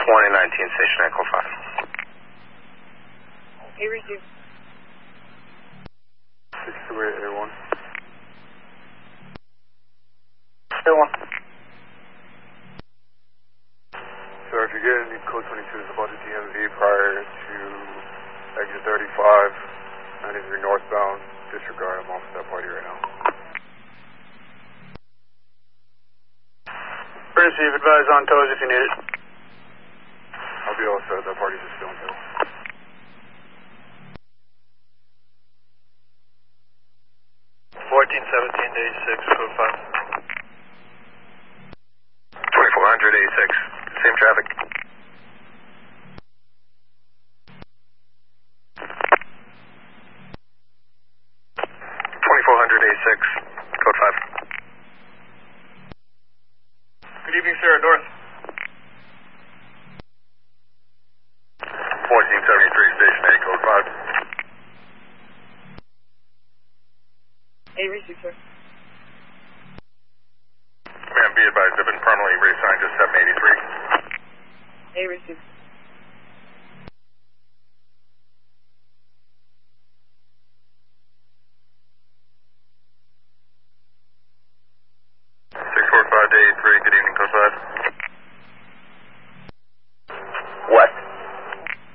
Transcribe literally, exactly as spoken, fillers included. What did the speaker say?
twenty nineteen, station Echo five. Hey, receive. six two eight A one. A one. Sir, if you get any code twenty-two is about the D M V prior to exit thirty-five, ninety-three northbound, disregard, I'm off that party right now. Receive, advise on toes if you need it. I'll be all set, that party's just still until. fourteen seventeen to eighty-six, code five. twenty-four hundred, eighty-six, same traffic. twenty-four hundred, eighty-six, code five. Good evening, sir, north. fourteen seventy-three, station eight, code five. Hey, receive, sir. Ma'am, be advised, I've been permanently reassigned to seven eighty-three. Hey, receive. six four five to eighty-three, good evening, code five.